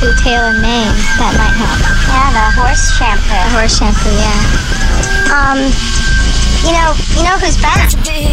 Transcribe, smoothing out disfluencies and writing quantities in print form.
shampoo, tail, and mane. That might help. Yeah, the horse shampoo. The horse shampoo, yeah. You know who's back?